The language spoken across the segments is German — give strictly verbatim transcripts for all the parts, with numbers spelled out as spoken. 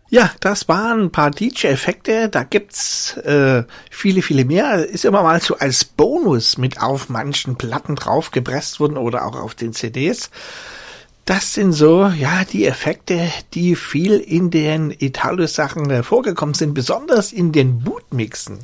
Ja, das waren ein paar D J-Effekte, da gibt's äh, viele, viele mehr. Ist immer mal so als Bonus mit auf manchen Platten draufgepresst worden oder auch auf den C Ds. Das sind so, ja, die Effekte, die viel in den Italo-Sachen äh, vorgekommen sind, besonders in den Bootmixen.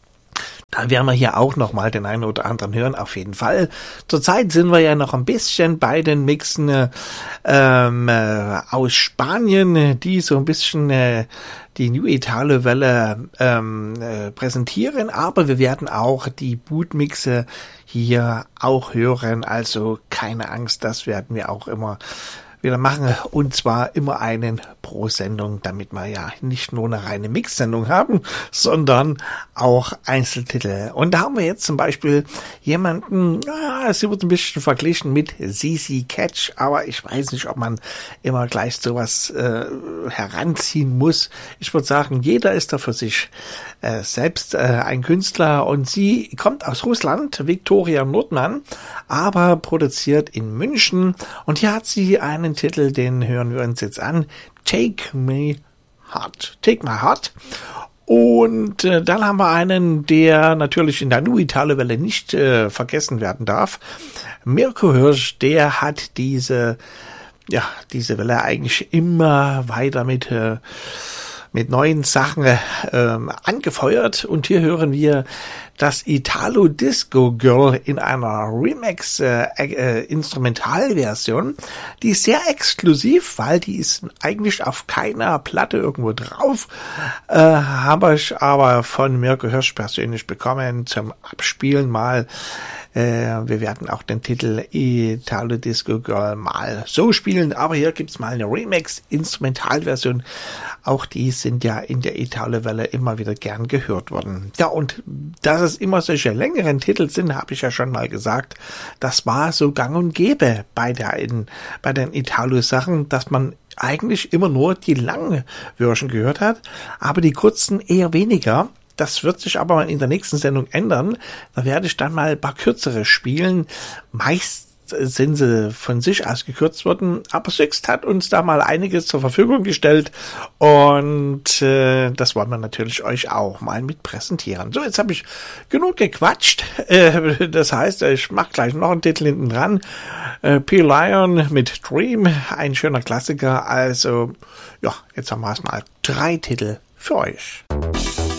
Da werden wir hier auch nochmal den einen oder anderen hören, auf jeden Fall. Zurzeit sind wir ja noch ein bisschen bei den Mixen ähm, äh, aus Spanien, die so ein bisschen äh, die New Italo-Welle ähm, äh, präsentieren, aber wir werden auch die Bootmixe hier auch hören, also keine Angst, das werden wir auch immer wieder machen, und zwar immer einen pro Sendung, damit wir ja nicht nur eine reine Mix-Sendung haben, sondern auch Einzeltitel. Und da haben wir jetzt zum Beispiel jemanden, ah, sie wird ein bisschen verglichen mit C C Catch, aber ich weiß nicht, ob man immer gleich sowas äh, heranziehen muss. Ich würde sagen, jeder ist da für sich äh, selbst äh, ein Künstler, und sie kommt aus Russland, Viktoria Nordmann, aber produziert in München, und hier hat sie einen Titel, den hören wir uns jetzt an, Take Me Heart, Take My Heart. Und äh, dann haben wir einen, der natürlich in der New Italo-Welle nicht äh, vergessen werden darf. Mirko Hirsch, der hat diese, ja, diese Welle eigentlich immer weiter mit äh, mit neuen Sachen ähm, angefeuert, und hier hören wir das Italo Disco Girl in einer Remix äh, äh, Instrumentalversion. Die ist sehr exklusiv, weil die ist eigentlich auf keiner Platte irgendwo drauf. Äh, habe ich aber von Mirko Hirsch persönlich bekommen zum Abspielen mal. Äh, wir werden auch den Titel Italo Disco Girl mal so spielen, aber hier gibt's mal eine Remix Instrumentalversion. Auch die sind ja in der Italo-Welle immer wieder gern gehört worden. Ja, und dass es immer solche längeren Titel sind, habe ich ja schon mal gesagt. Das war so gang und gäbe bei der in, bei den Italo-Sachen, dass man eigentlich immer nur die langen Version gehört hat, aber die kurzen eher weniger. Das wird sich aber in der nächsten Sendung ändern. Da werde ich dann mal ein paar kürzere spielen. Meist sind sie von sich aus gekürzt worden, aber Sixt hat uns da mal einiges zur Verfügung gestellt, und äh, das wollen wir natürlich euch auch mal mit präsentieren. So, jetzt habe ich genug gequatscht. Äh, das heißt, ich mache gleich noch einen Titel hinten dran. Äh, P-Lion mit Dream, ein schöner Klassiker. Also, ja, jetzt haben wir erstmal drei Titel für euch.